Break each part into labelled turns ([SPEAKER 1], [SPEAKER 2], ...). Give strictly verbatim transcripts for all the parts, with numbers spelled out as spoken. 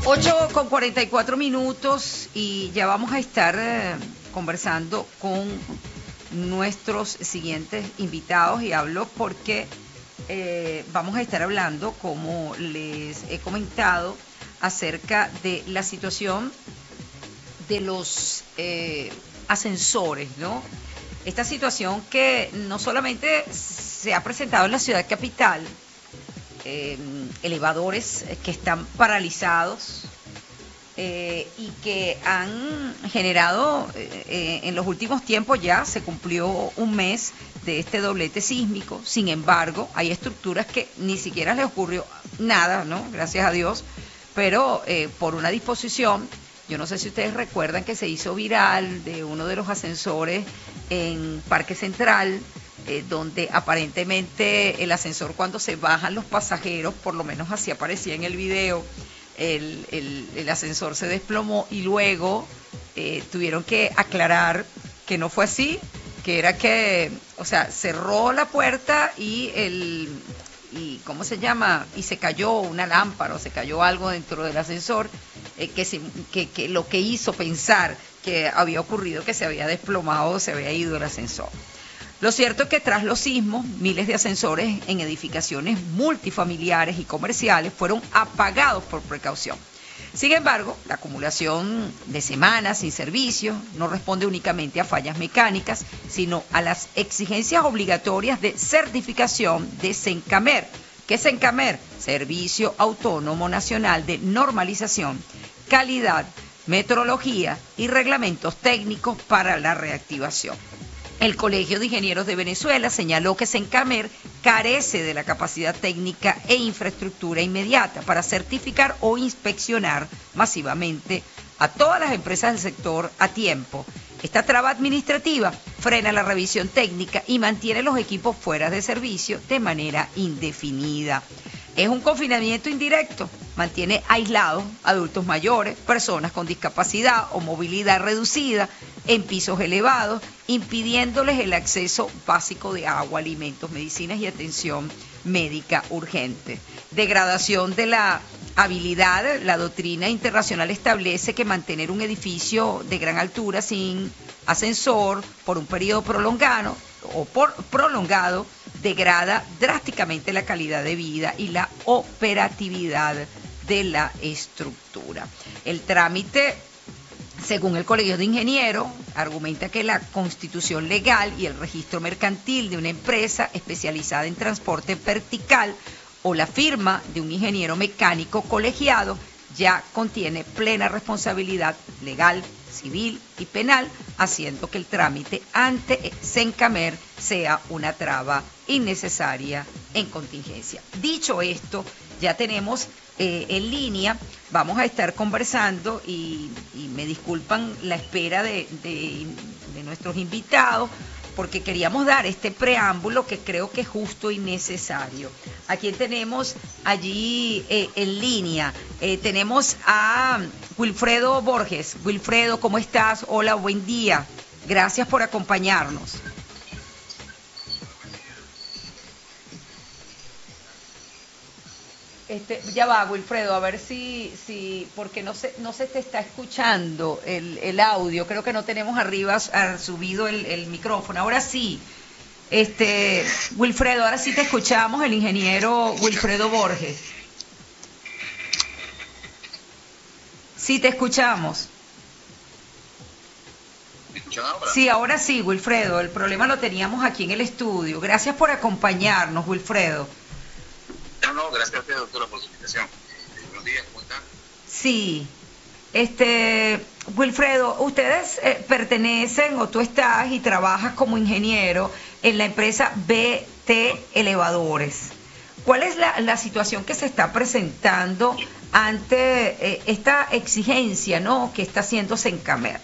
[SPEAKER 1] ocho con cuarenta y cuatro minutos y ya vamos a estar eh, conversando con nuestros siguientes invitados y hablo porque eh, vamos a estar hablando, como les he comentado, acerca de la situación de los eh, ascensores, ¿no? Esta situación que no solamente se ha presentado en la ciudad capital, eh, elevadores que están paralizados eh, y que han generado, eh, en los últimos tiempos ya se cumplió un mes de este doblete sísmico. Sin embargo, hay estructuras que ni siquiera les ocurrió nada, ¿no? Gracias a Dios, pero eh, por una disposición, yo no sé si ustedes recuerdan que se hizo viral de uno de los ascensores en Parque Central, eh, donde aparentemente el ascensor, cuando se bajan los pasajeros, por lo menos así aparecía en el video, el, el, el ascensor se desplomó y luego eh, tuvieron que aclarar que no fue así, que era que, o sea, cerró la puerta y el... y ¿cómo se llama? Y se cayó una lámpara o se cayó algo dentro del ascensor eh, que, se, que, que lo que hizo pensar que había ocurrido, que se había desplomado o se había ido el ascensor. Lo cierto es que tras los sismos, miles de ascensores en edificaciones multifamiliares y comerciales fueron apagados por precaución. Sin embargo, la acumulación de semanas sin servicio no responde únicamente a fallas mecánicas, sino a las exigencias obligatorias de certificación de Sencamer. ¿Qué es Sencamer? Servicio Autónomo Nacional de Normalización, Calidad, Metrología y Reglamentos Técnicos para la Reactivación. El Colegio de Ingenieros de Venezuela señaló que Sencamer carece de la capacidad técnica e infraestructura inmediata para certificar o inspeccionar masivamente a todas las empresas del sector a tiempo. Esta traba administrativa frena la revisión técnica y mantiene los equipos fuera de servicio de manera indefinida. Es un confinamiento indirecto, mantiene aislados adultos mayores, personas con discapacidad o movilidad reducida en pisos elevados, impidiéndoles el acceso básico de agua, alimentos, medicinas y atención médica urgente. Degradación de la habilidad. La doctrina internacional establece que mantener un edificio de gran altura sin ascensor por un periodo prolongado o por prolongado degrada drásticamente la calidad de vida y la operatividad de la estructura. El trámite, según el Colegio de Ingenieros, argumenta que la constitución legal y el registro mercantil de una empresa especializada en transporte vertical o la firma de un ingeniero mecánico colegiado ya contiene plena responsabilidad legal, civil y penal, haciendo que el trámite ante Sencamer sea una traba innecesaria en contingencia. Dicho esto, ya tenemos eh, en línea, vamos a estar conversando y, y me disculpan la espera de, de, de nuestros invitados, porque queríamos dar este preámbulo que creo que es justo y necesario. ¿A quién tenemos allí eh, en línea? Eh, tenemos a Wilfredo Borges. Wilfredo, ¿cómo estás? Hola, buen día. Gracias por acompañarnos. Este, ya va, Wilfredo, a ver si, si porque no se, no se te está escuchando el, el audio. Creo que no tenemos arriba uh, subido el, el micrófono. Ahora sí, este, Wilfredo, ahora sí te escuchamos, el ingeniero Wilfredo Borges. Sí, te escuchamos.
[SPEAKER 2] ¿Me escuchan ahora?
[SPEAKER 1] Sí, ahora sí, Wilfredo. El problema lo teníamos aquí en el estudio. Gracias por acompañarnos, Wilfredo.
[SPEAKER 2] No, no, gracias a usted, doctora, por su invitación. Eh, buenos días, ¿cómo están?
[SPEAKER 1] Sí, este, Wilfredo, ustedes eh, pertenecen o tú estás y trabajas como ingeniero en la empresa B T Elevadores. ¿Cuál es la, la situación que se está presentando ante eh, esta exigencia, ¿no?, que está haciendo Sencamer?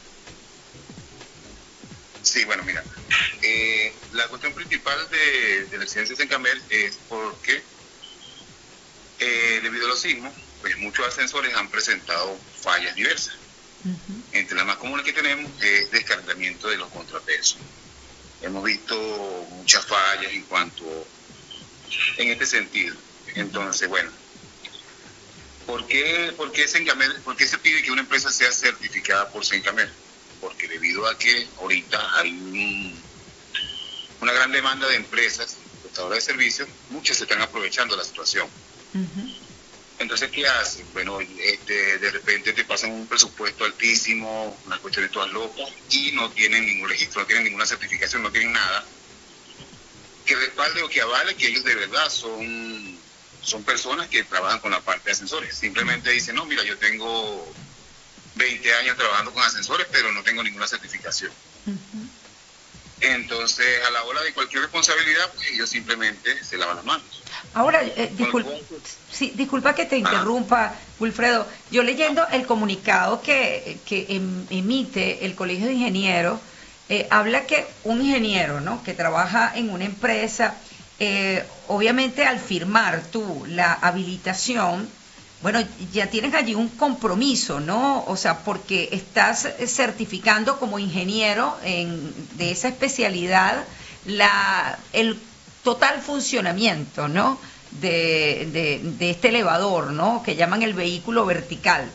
[SPEAKER 2] Sí, bueno, mira, eh, la cuestión principal de, de la exigencia de Sencamer es porque Eh, debido a los sismos, pues muchos ascensores han presentado fallas diversas. Uh-huh. Entre las más comunes que tenemos es descargamiento de los contrapesos. Hemos visto muchas fallas en cuanto en este sentido. Entonces, bueno, ¿Por qué, por qué Sencamer, por qué se pide que una empresa sea certificada por Sencamer? Porque debido a que ahorita hay un, una gran demanda de empresas prestadoras de servicios, muchas se están aprovechando de la situación. Uh-huh. Entonces, ¿qué hacen? Bueno, este, de repente te pasan un presupuesto altísimo, unas cuestiones todas locas, y no tienen ningún registro, no tienen ninguna certificación, no tienen nada que respalde o que avale que ellos de verdad son, son personas que trabajan con la parte de ascensores. Simplemente dicen, no, mira, yo tengo veinte años trabajando con ascensores, pero no tengo ninguna certificación. Uh-huh. Entonces, a la hora de cualquier responsabilidad, pues ellos simplemente se lavan las manos.
[SPEAKER 1] Ahora, eh, disculpa, sí, disculpa que te interrumpa, ah. Wilfredo. Yo leyendo el comunicado que, que em, emite el Colegio de Ingenieros, eh, habla que un ingeniero, ¿no?, que trabaja en una empresa, eh, obviamente al firmar tú la habilitación, bueno, ya tienes allí un compromiso, ¿no? O sea, porque estás certificando como ingeniero en, de esa especialidad la el total funcionamiento, ¿no?, de, de, de este elevador, ¿no?, que llaman el vehículo vertical.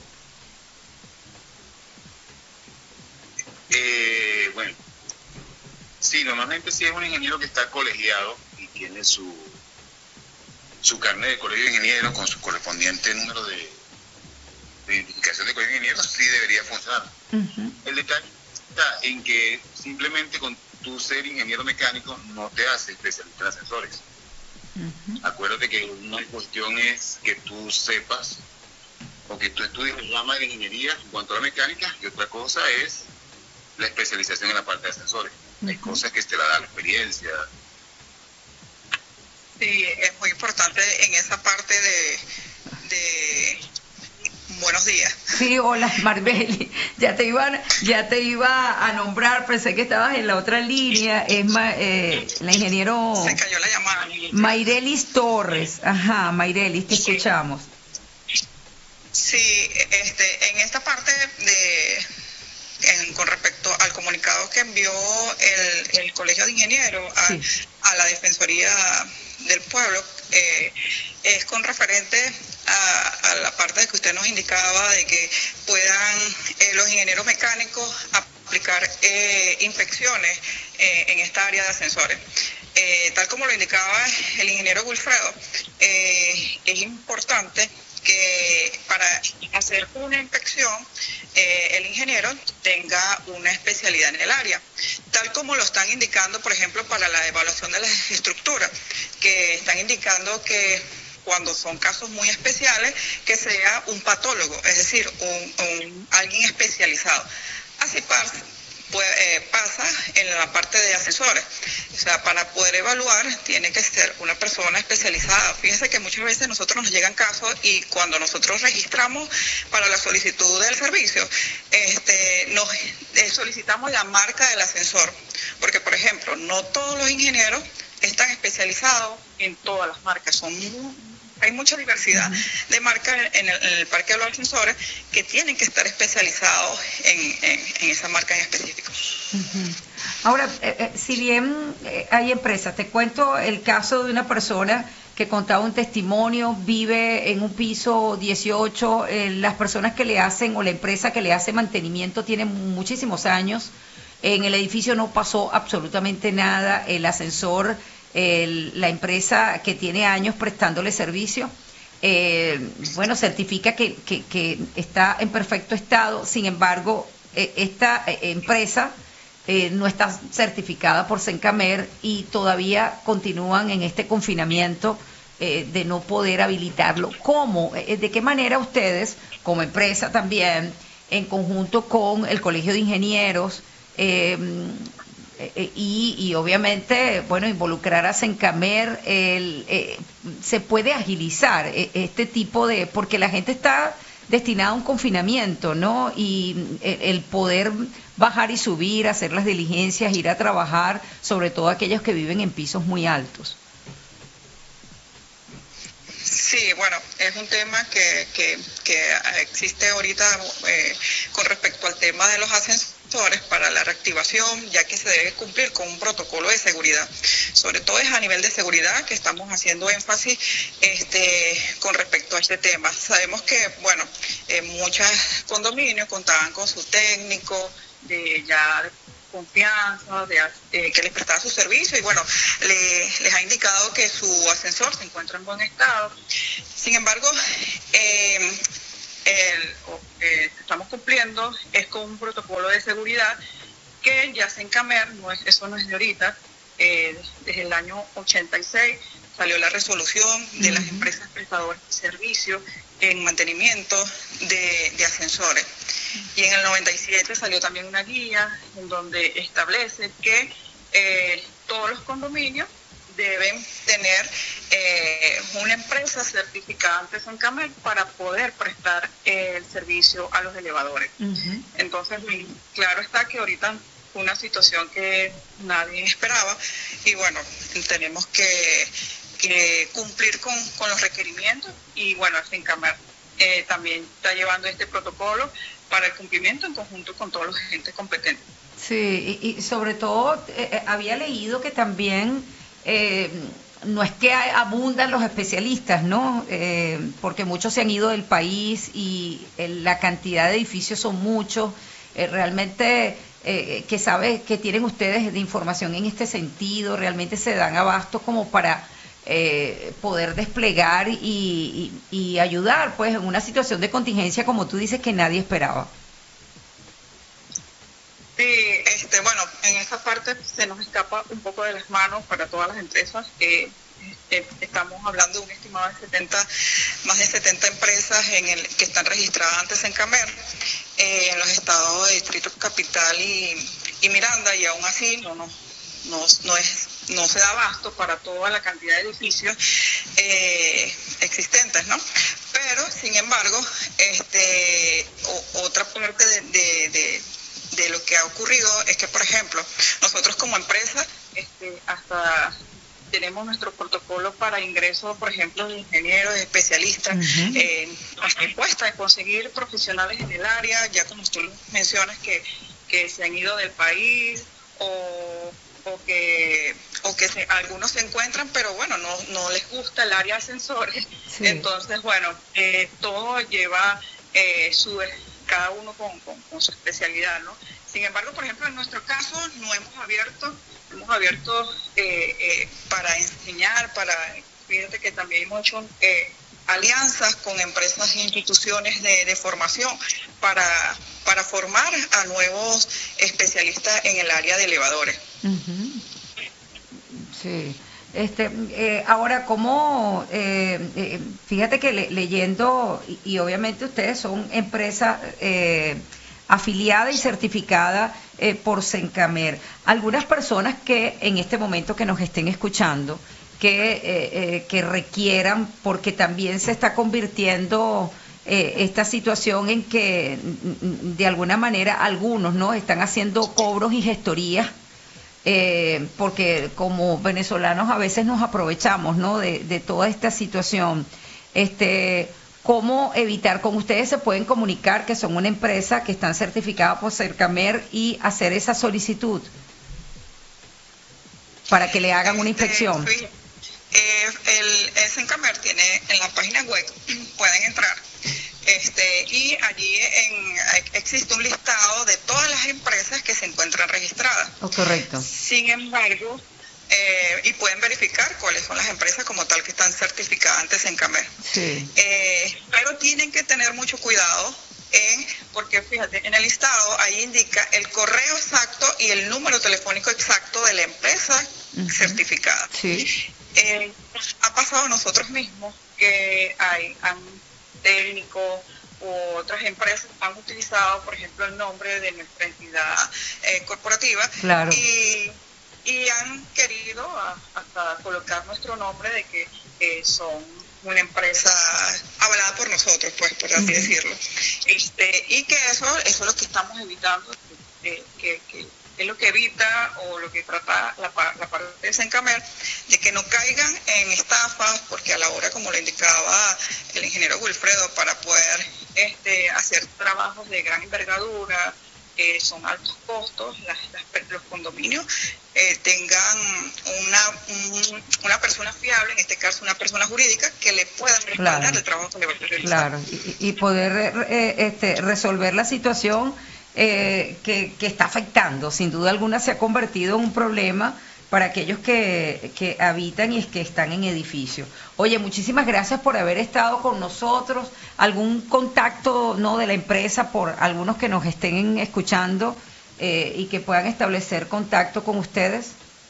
[SPEAKER 2] Eh, bueno, sí, normalmente sí es un ingeniero que está colegiado y tiene su su carnet de colegio de ingenieros con su correspondiente número de, de identificación de colegio de ingenieros, sí debería funcionar. Uh-huh. El detalle está en que simplemente con tu ser ingeniero mecánico no te hace especialista en ascensores. Uh-huh. Acuérdate que una cuestión es que tú sepas o que tú estudies el rama de ingeniería en cuanto a la mecánica, y otra cosa es la especialización en la parte de ascensores. Uh-huh. Hay cosas que te la da la experiencia.
[SPEAKER 3] Sí, es muy importante en esa parte de, de buenos días.
[SPEAKER 1] Sí, hola Marbeli, ya te iba, ya te iba a nombrar, pensé que estabas en la otra línea, es ma, eh, la ingeniero
[SPEAKER 3] se cayó la llamada.
[SPEAKER 1] Mayrelis Torres, ajá, Mayrelis, te sí. escuchamos.
[SPEAKER 3] Sí, este, en esta parte de En, con respecto al comunicado que envió el, el Colegio de Ingenieros a, sí. a la Defensoría del Pueblo, eh, es con referente a, a la parte de que usted nos indicaba de que puedan eh, los ingenieros mecánicos aplicar eh, inspecciones eh, en esta área de ascensores. Eh, tal como lo indicaba el ingeniero Wilfredo, eh, es importante que para hacer una inspección eh, el ingeniero tenga una especialidad en el área, tal como lo están indicando, por ejemplo, para la evaluación de las estructuras, que están indicando que cuando son casos muy especiales, que sea un patólogo, es decir, un, un, alguien especializado. Así pasa. Pues, eh, pasa en la parte de ascensores. O sea, para poder evaluar tiene que ser una persona especializada. Fíjense que muchas veces nosotros nos llegan casos y cuando nosotros registramos para la solicitud del servicio, este, nos eh, solicitamos la marca del ascensor, porque por ejemplo, no todos los ingenieros están especializados en todas las marcas, son muy hay mucha diversidad uh-huh. de marcas en el, en el parque de los ascensores que tienen que estar especializados en, en, en esa marca en específico.
[SPEAKER 1] Uh-huh. Ahora, eh, eh, si bien eh, hay empresas, te cuento el caso de una persona que contaba un testimonio, vive en un piso dieciocho, eh, las personas que le hacen o la empresa que le hace mantenimiento tiene muchísimos años, en el edificio no pasó absolutamente nada, el ascensor... El, la empresa que tiene años prestándole servicio, eh, bueno, certifica que, que, que está en perfecto estado. Sin embargo, eh, esta eh, empresa eh, no está certificada por Sencamer y todavía continúan en este confinamiento eh, de no poder habilitarlo. ¿Cómo? Eh, ¿De qué manera ustedes, como empresa también, en conjunto con el Colegio de Ingenieros, eh, Eh, y, y obviamente, bueno, involucrar a Sencamer, el, eh, se puede agilizar eh, este tipo de, porque la gente está destinada a un confinamiento, ¿no? Y el, el poder bajar y subir, hacer las diligencias, ir a trabajar, sobre todo aquellos que viven en pisos muy altos.
[SPEAKER 3] Sí, bueno, es un tema que, que, que existe ahorita eh, con respecto al tema de los ascensores para la reactivación, ya que se debe cumplir con un protocolo de seguridad. Sobre todo es a nivel de seguridad que estamos haciendo énfasis este, con respecto a este tema. Sabemos que, bueno, eh, muchos condominios contaban con su técnico de ya de confianza, de, eh, que les prestaba su servicio y bueno, le, les ha indicado que su ascensor se encuentra en buen estado. Sin embargo, eh, el, eh, estamos cumpliendo es con un protocolo de seguridad que ya se encamer, no es, eso no es de ahorita, eh, desde el año ochenta y seis salió la resolución de las empresas prestadoras de servicios en mantenimiento de, de ascensores. Y en el noventa y siete salió también una guía en donde establece que eh, todos los condominios deben tener eh, una empresa certificada ante Sencamer para poder prestar eh, el servicio a los elevadores. Uh-huh. Entonces, claro está que ahorita fue una situación que nadie esperaba y bueno, tenemos que, que cumplir con, con los requerimientos y bueno, Sencamer eh, también está llevando este protocolo para el cumplimiento en conjunto con todos los agentes competentes.
[SPEAKER 1] Sí, y, y sobre todo eh, había leído que también eh, no es que abundan los especialistas, ¿no? Eh, porque muchos se han ido del país y eh, la cantidad de edificios son muchos. Eh, realmente, eh, que sabe que tienen ustedes de información en este sentido, realmente se dan abasto como para eh, poder desplegar y, y, y ayudar, pues, en una situación de contingencia, como tú dices, que nadie esperaba.
[SPEAKER 3] Sí, este, bueno, en esa parte se nos escapa un poco de las manos para todas las empresas. Eh, eh, estamos hablando de un estimado de setenta, más de setenta empresas en el que están registradas ante Sencamer eh, en los estados de Distrito Capital y, y Miranda, y aún así no, no, no, no es no se da abasto para toda la cantidad de edificios eh, existentes, ¿no? Pero, sin embargo, este o, otra parte de, de, de de lo que ha ocurrido es que, por ejemplo, nosotros como empresa este, hasta tenemos nuestro protocolo para ingreso, por ejemplo, de ingenieros, de especialistas, uh-huh. eh, nos cuesta conseguir profesionales en el área, ya como tú mencionas que, que se han ido del país o, o que, o que se, algunos se encuentran, pero bueno, no, no les gusta el área de ascensores, sí. Entonces, bueno, eh, todo lleva eh, su... cada uno con, con, con su especialidad, ¿no? Sin embargo, por ejemplo, en nuestro caso no hemos abierto, hemos abierto eh, eh, para enseñar, para, fíjate que también hemos hecho eh, alianzas con empresas e instituciones de, de formación para, para formar a nuevos especialistas en el área de elevadores.
[SPEAKER 1] Uh-huh. Sí. Este, eh, ahora, ¿cómo? Eh, eh, fíjate que le, leyendo, y, y obviamente ustedes son empresa eh, afiliada y certificada eh, por Sencamer. Algunas personas que en este momento que nos estén escuchando, que, eh, eh, que requieran, porque también se está convirtiendo eh, esta situación en que de alguna manera algunos no están haciendo cobros y gestorías. Eh, porque como venezolanos a veces nos aprovechamos, ¿no?, de, de toda esta situación. Este, ¿cómo evitar? Con ustedes se pueden comunicar que son una empresa que están certificada por Sencamer y hacer esa solicitud para que le hagan una inspección.
[SPEAKER 3] Sí. Eh, el, el Sencamer tiene en la página web, pueden entrar. Este, y allí en, existe un listado de todas las empresas que se encuentran registradas.
[SPEAKER 1] Oh, correcto.
[SPEAKER 3] Sin embargo, eh, y pueden verificar cuáles son las empresas como tal que están certificadas ante Sencamer.
[SPEAKER 1] Sí.
[SPEAKER 3] Eh, pero tienen que tener mucho cuidado en, porque fíjate, en el listado ahí indica el correo exacto y el número telefónico exacto de la empresa uh-huh. certificada.
[SPEAKER 1] Sí.
[SPEAKER 3] Eh, ha pasado a nosotros mismos que hay han técnicos u otras empresas han utilizado, por ejemplo, el nombre de nuestra entidad eh, corporativa.
[SPEAKER 1] Claro.
[SPEAKER 3] y, y han querido a, hasta colocar nuestro nombre de que eh, son una empresa avalada por nosotros, pues, por así uh-huh. decirlo. Este, y que eso, eso es lo que estamos evitando, eh, que, que es lo que evita o lo que trata la, la parte de Sencamer, de que no caigan en estafas, porque a la hora, como le indicaba el ingeniero Wilfredo, para poder este, hacer trabajos de gran envergadura, que son altos costos, las, las, los condominios eh, tengan una, un, una persona fiable, en este caso una persona jurídica, que le pueda respaldar claro. el trabajo que le va a realizar.
[SPEAKER 1] Claro, y, y poder eh, este, resolver la situación eh, que, que está afectando, sin duda alguna se ha convertido en un problema para aquellos que, que habitan y es que están en edificios. Oye, muchísimas gracias por haber estado con nosotros. ¿Algún contacto no de la empresa por algunos que nos estén escuchando eh, y que puedan establecer contacto con ustedes?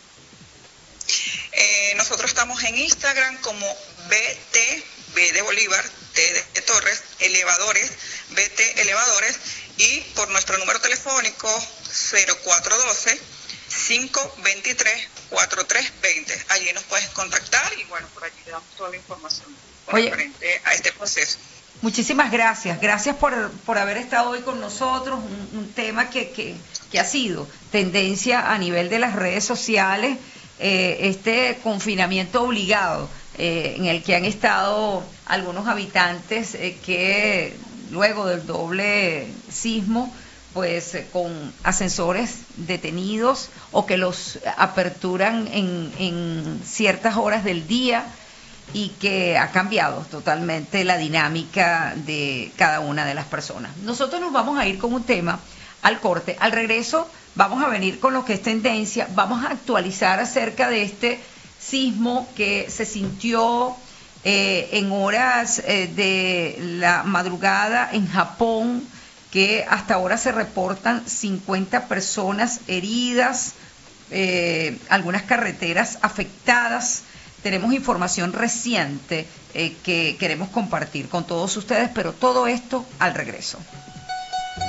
[SPEAKER 3] Eh, nosotros estamos en Instagram como B T, B de Bolívar, T de Torres, Elevadores, B T Elevadores, y por nuestro número telefónico cero cuatro uno dos, cinco dos tres, cuatro tres dos cero. Allí nos puedes contactar y bueno, por allí te damos toda la información referente a este proceso.
[SPEAKER 1] Muchísimas gracias, gracias por, por haber estado hoy con nosotros, un, un tema que, que, que ha sido tendencia a nivel de las redes sociales, eh, este confinamiento obligado eh, en el que han estado algunos habitantes eh, que luego del doble sismo, pues eh, con ascensores detenidos o que los aperturan en, en ciertas horas del día, y que ha cambiado totalmente la dinámica de cada una de las personas. Nosotros nos vamos a ir con un tema al corte. Al regreso vamos a venir con lo que es tendencia, vamos a actualizar acerca de este sismo que se sintió eh, en horas eh, de la madrugada en Japón, que hasta ahora se reportan cincuenta personas heridas, eh, algunas carreteras afectadas. Tenemos información reciente eh, que queremos compartir con todos ustedes, pero todo esto al regreso.